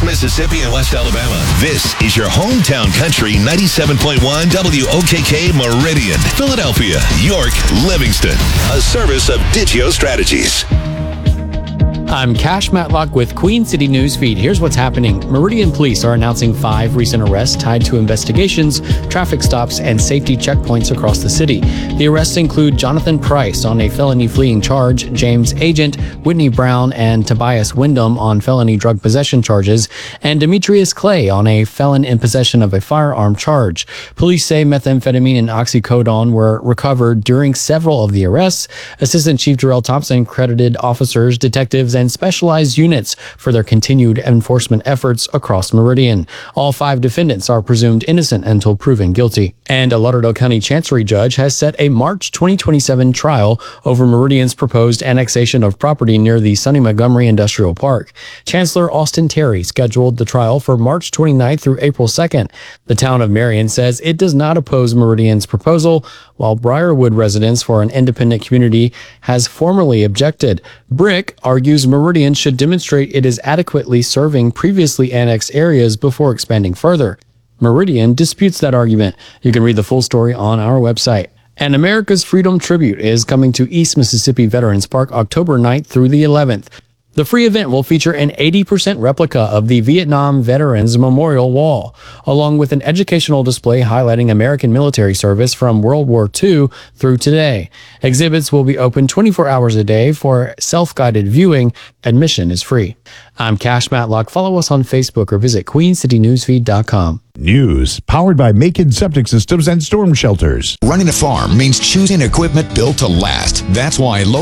Mississippi and West Alabama. This is your hometown country 97.1 WOKK Meridian, Philadelphia, York, Livingston. A service of Digio Strategies. I'm Cash Matlock with Queen City News Feed. Here's what's happening. Meridian police are announcing 5 recent arrests tied to investigations, traffic stops, and safety checkpoints across the city. The arrests include Jonathan Price on a felony fleeing charge, James Agent, Whitney Brown, and Tobias Wyndham on felony drug possession charges, and Demetrius Clay on a felon in possession of a firearm charge. Police say methamphetamine and oxycodone were recovered during several of the arrests. Assistant Chief Darrell Thompson credited officers, detectives, and specialized units for their continued enforcement efforts across Meridian. All 5 defendants are presumed innocent until proven guilty. And a Lauderdale County Chancery judge has set a March 2027 trial over Meridian's proposed annexation of property near the Sonny Montgomery Industrial Park. Chancellor Austin Terry scheduled the trial for March 29th through April 2nd. The town of Marion says it does not oppose Meridian's proposal, while Briarwood Residents for an Independent Community has formally objected. BRIC argues Meridian should demonstrate it is adequately serving previously annexed areas before expanding further. Meridian disputes that argument. You can read the full story on our website. And America's Freedom Tribute is coming to East Mississippi Veterans Park October 9th through the 11th. The free event will feature an 80% replica of the Vietnam Veterans Memorial Wall, along with an educational display highlighting American military service from World War II through today. Exhibits will be open 24 hours a day for self-guided viewing. Admission is free. I'm Cash Matlock. Follow us on Facebook or visit queencitynewsfeed.com. News powered by Macon Septic Systems and Storm Shelters. Running a farm means choosing equipment built to last. That's why local